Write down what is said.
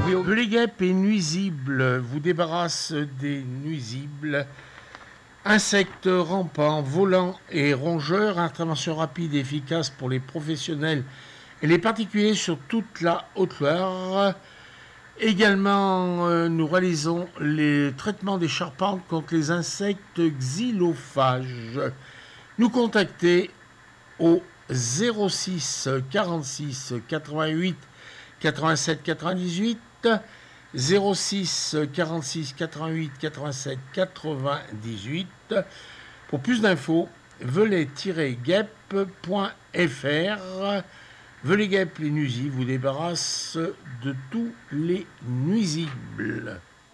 Les guêpes et nuisibles vous débarrasse des nuisibles. Insectes rampants, volants et rongeurs, intervention rapide et efficace pour les professionnels et les particuliers sur toute la Haute-Loire. Également, nous réalisons les traitements des charpentes contre les insectes xylophages. Nous contacter au 06 46 88 87 98, 06 46 88 87 98. Pour plus d'infos, velay-guêpe.fr. Velay-guêpe, les nuisibles vous débarrassent de tous les nuisibles.